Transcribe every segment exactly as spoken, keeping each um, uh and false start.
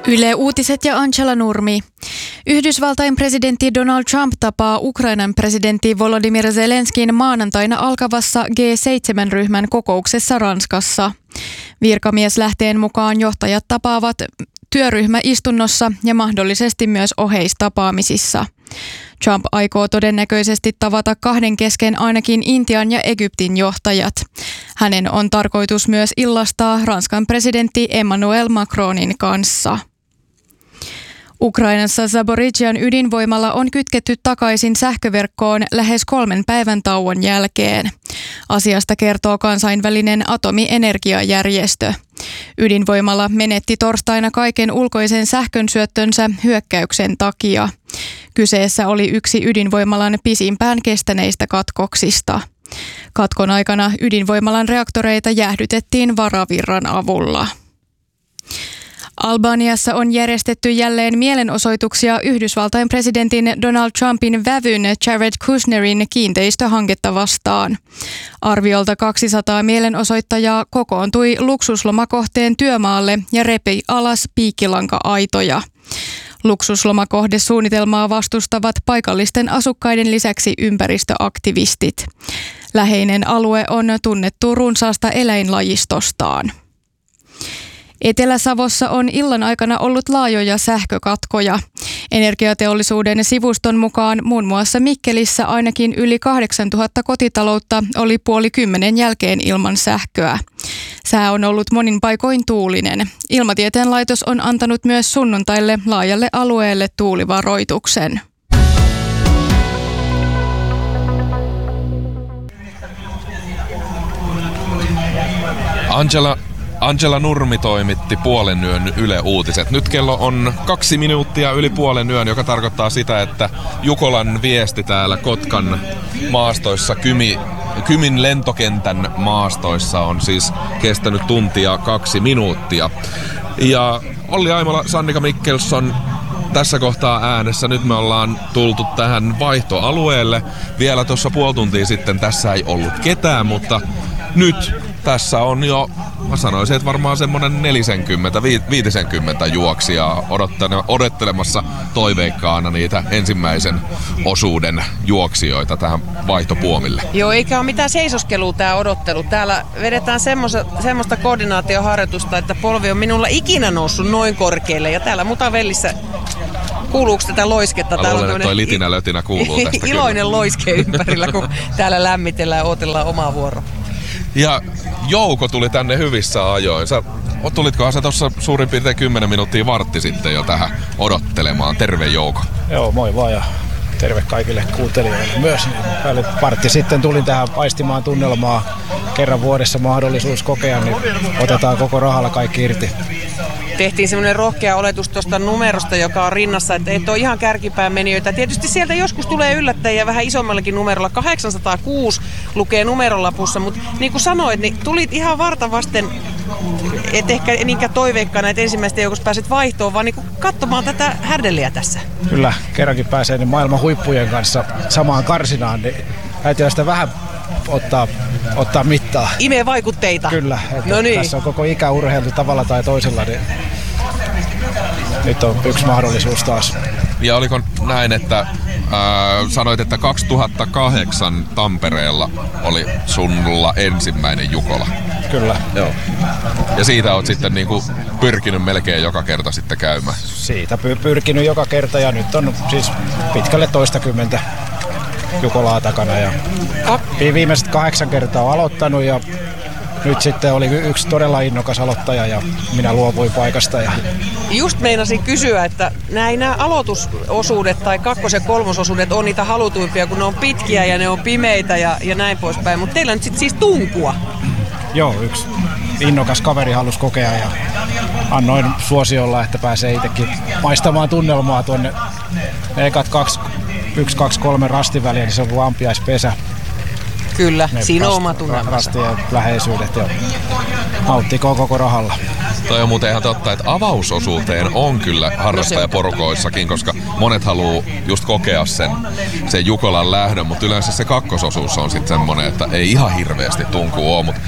Yle Uutiset ja Angela Nurmi. Yhdysvaltain presidentti Donald Trump tapaa Ukrainan presidentti Volodymyr Zelenskin maanantaina alkavassa G seitsemän -ryhmän kokouksessa Ranskassa. Virkamieslähteen mukaan johtajat tapaavat työryhmäistunnossa ja mahdollisesti myös oheistapaamisissa. Trump aikoo todennäköisesti tavata kahden kesken ainakin Intian ja Egyptin johtajat. Hänen on tarkoitus myös illastaa Ranskan presidentti Emmanuel Macronin kanssa. Ukrainassa Zaporizhian ydinvoimala on kytketty takaisin sähköverkkoon lähes kolmen päivän tauon jälkeen. Asiasta kertoo kansainvälinen atomienergiajärjestö. Ydinvoimala menetti torstaina kaiken ulkoisen sähkönsyöttönsä hyökkäyksen takia. Kyseessä oli yksi ydinvoimalan pisimpään kestäneistä katkoksista. Katkon aikana ydinvoimalan reaktoreita jäähdytettiin varavirran avulla. Albaniassa on järjestetty jälleen mielenosoituksia Yhdysvaltain presidentin Donald Trumpin vävyn Jared Kushnerin kiinteistöhanketta vastaan. Arviolta kaksisataa mielenosoittajaa kokoontui luksuslomakohteen työmaalle ja repi alas piikkilanka-aitoja. Luksuslomakohdesuunnitelmaa vastustavat paikallisten asukkaiden lisäksi ympäristöaktivistit. Läheinen alue on tunnettu runsaasta eläinlajistostaan. Etelä-Savossa on illan aikana ollut laajoja sähkökatkoja. Energiateollisuuden sivuston mukaan muun muassa Mikkelissä ainakin yli kahdeksantuhatta kotitaloutta oli puoli kymmenen jälkeen ilman sähköä. Sää on ollut monin paikoin tuulinen. Ilmatieteen laitos on antanut myös sunnuntaille laajalle alueelle tuulivaroituksen. Angela Angela Nurmi toimitti puolen yön Yle Uutiset. Nyt kello on kaksi minuuttia yli puolen yön, joka tarkoittaa sitä, että Jukolan viesti täällä Kotkan maastoissa, Kymi, Kymin lentokentän maastoissa on siis kestänyt tuntia kaksi minuuttia. Ja Olli Aimola, Sannika Mikkelsson tässä kohtaa äänessä. Nyt me ollaan tultu tähän vaihtoalueelle. Vielä tuossa puoli tuntia sitten tässä ei ollut ketään, mutta nyt tässä on jo, mä sanoisin, että varmaan semmonen neljäkymmentä viisikymmentä juoksijaa odottelemassa toiveikkaana niitä ensimmäisen osuuden juoksijoita tähän vaihtopuomille. Joo, eikä ole mitään seisoskelua tää odottelu. Täällä vedetään semmoista, semmoista koordinaatioharjoitusta, että polvi on minulla ikinä noussut noin korkealle. Ja täällä Mutavellissä, kuuluuko tätä loisketta? Mä luulen, että toi litinä lötinä kuuluu tästä iloinen kyllä. Loiske ympärillä, kun täällä lämmitellään ja odotellaan omaa vuoroa. Ja Jouko tuli tänne hyvissä ajoin. Sä, tulitkohan sä tuossa suurin piirtein kymmenen minuuttia vartti sitten jo tähän odottelemaan. Terve Jouko. Joo, moi vaan ja terve kaikille kuuntelijoille myös. Päälle vartti sitten tulin tähän aistimaan tunnelmaa. Kerran vuodessa mahdollisuus kokea, niin otetaan koko rahalla kaikki irti. Tehtiin semmoinen rohkea oletus tuosta numerosta, joka on rinnassa, että et ole ihan kärkipään menijöitä. Tietysti sieltä joskus tulee yllättäjiä vähän isommallakin numerolla. kahdeksansataakuusi lukee numerolapussa, mutta niin kuin sanoit, niin tulit ihan varta vasten, et ehkä niinkään toiveikkana, että ensimmäistä joukossa pääset vaihtoon, vaan niin kuin katsomaan tätä härdeliä tässä. Kyllä, kerrankin pääsee niin maailman huippujen kanssa samaan karsinaan, niin täytyy sitä vähän ottaa, ottaa mittaa. Imee vaikutteita. Kyllä, että no niin. Tässä on koko ikä urheiltu tavalla tai toisella, niin nyt on yksi mahdollisuus taas. Ja oliko näin, että ää, sanoit, että kaksituhattakahdeksan Tampereella oli sulla ensimmäinen Jukola? Kyllä. Joo. Ja siitä oot sitten niinku pyrkinyt melkein joka kerta sitten käymään? Siitä py- pyrkinyt joka kerta ja nyt on siis pitkälle toistakymmentä Jukolaa takana. Ja viimeiset kahdeksan kertaa on aloittanut ja nyt sitten oli yksi todella innokas aloittaja ja minä luovuin paikasta. Ja just meinasin kysyä, että näin nämä aloitusosuudet tai kakkos- ja kolmososuudet on niitä halutuimpia, kun ne on pitkiä ja ne on pimeitä ja, ja näin poispäin. Mutta teillä on nyt sitten siis tunkua. Joo, yksi innokas kaveri halusi kokea ja annoin suosiolla, että pääsee itsekin maistamaan tunnelmaa tuonne ekat kaksi, yksi, kaksi, kolme rastin väliä, niin se on kuin ampiaispesä. Kyllä, ne siinä on rast, oma tunnelmansa. Rastien läheisyydet ja nauttikoon koko rahalla. Toi on muuten ihan totta, että avausosuuteen on kyllä harrastajaporukoissakin, koska monet haluaa just kokea sen, sen Jukolan lähdön, mutta yleensä se kakkososuus on sitten semmoinen, että ei ihan hirveästi tunkua ole, mutta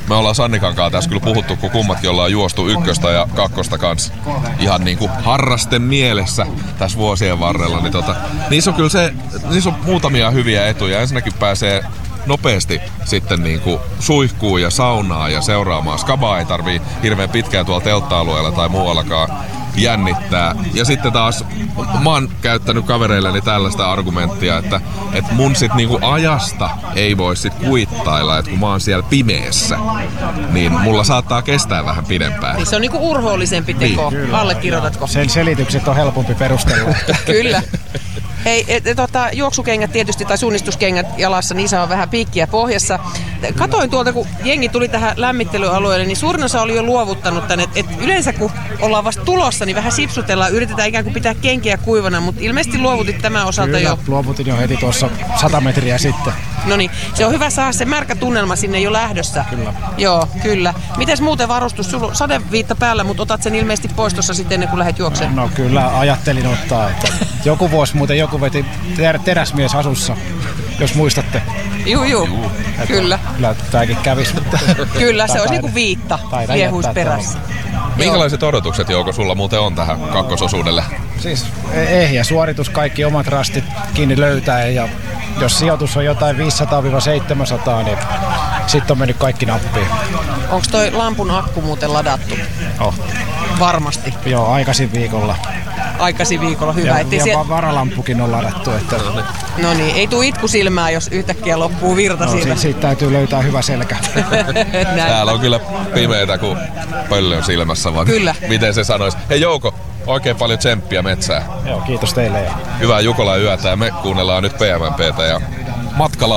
me ollaan Sannikan kanssa tässä kyllä puhuttu, kun kummatkin ollaan juostu ykköstä ja kakkosta kanssa ihan niinku harrasten mielessä tässä vuosien varrella. Niin tota, niissä on kyllä se, niissä on muutamia hyviä etuja. Ensinnäkin pääsee nopeasti sitten niinku suihkuun ja saunaan ja seuraamaan. Skabaa ei tarvii hirveän pitkään tuolla teltta-alueella tai muuallakaan jännittää. Ja sitten taas mä oon käyttänyt kavereilleni tällaista argumenttia, että, että mun sit niinku ajasta ei voi sit kuittailla, että kun mä oon siellä pimeässä, niin mulla saattaa kestää vähän pidempään. Niin se on niinku urhoollisempi teko. Niin. Allekirjoitatko? Sen selitykset on helpompi perustella. Kyllä. Hei, et, et, tota, juoksukengät tietysti tai suunnistuskengät jalassa, niissä on vähän piikkiä pohjassa. Katoin tuolta, kun jengi tuli tähän lämmittelyalueelle, niin suurin osa oli jo luovuttanut tänne. Et, et yleensä kun ollaan vasta tulossa, niin vähän sipsutellaan, yritetään ikään kuin pitää kenkiä kuivana, mutta ilmeisesti luovutit tämän osalta Kyllä, jo. luovutin jo heti tuossa sata metriä sitten. No niin, se on hyvä saada se märkä tunnelma sinne jo lähdössä. Kyllä. Joo, kyllä. Mites muuten varustus? Sulla on sadeviitta päällä, mutta otat sen ilmeisesti pois tuossa sitten ennen kuin lähdet juoksemaan. No kyllä, ajattelin ottaa, että joku vuosi muuten joku veti ter- teräsmies asussa, jos muistatte. Juu, juu, kyllä. Kyllä tämäkin kävisi. Kyllä, se olisi niinku viitta, liehuisi perässä. Minkälaiset odotukset, Jouko, sulla muuten on tähän kakkososuudelle? Siis ehjä suoritus, kaikki omat rastit kiinni löytää, ja jos sijoitus on jotain viisisataa seitsemänsataa, niin sitten on mennyt kaikki nappiin. Onko toi lampun akku muuten ladattu? Oh. Varmasti. Joo, aikaisin viikolla. Aikaisin viikolla, hyvä. Ja, Ettei ja siellä... varalampukin on ladattu. Että... No niin, ei tule itku silmää, jos yhtäkkiä loppuu virta no, siitä. Siitä, siitä täytyy löytää hyvä selkä. Täällä on kyllä pimeätä kuin pöllön silmässä, vaan kyllä. Miten se sanoisi? Hei Jouko, oikein paljon tsemppiä metsää. Joo, kiitos teille. Ja... Hyvää Jukolan yötä ja me kuunnellaan nyt P M P:tä ja matkalla